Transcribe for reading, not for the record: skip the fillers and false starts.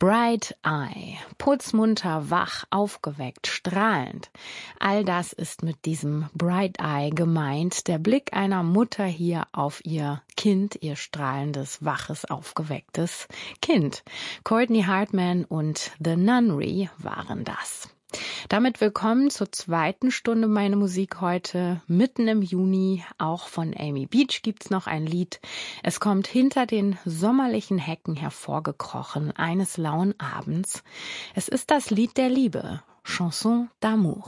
Bright Eye, putzmunter, wach, aufgeweckt, strahlend. All das ist mit diesem Bright Eye gemeint, der Blick einer Mutter hier auf ihr Kind, ihr strahlendes, waches, aufgewecktes Kind. Courtney Hartman und The Nunnery waren das. Damit willkommen zur zweiten Stunde Meine Musik heute, mitten im Juni. Auch von Amy Beach gibt's noch ein Lied. Es kommt hinter den sommerlichen Hecken hervorgekrochen, eines lauen Abends. Es ist das Lied der Liebe, Chanson d'amour.